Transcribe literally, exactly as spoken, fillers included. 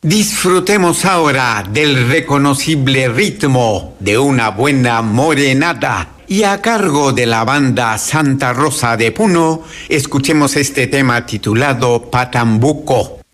Disfrutemos ahora del reconocible ritmo de una buena morenada. Y a cargo de la banda Santa Rosa de Puno, escuchemos este tema titulado Patambuco.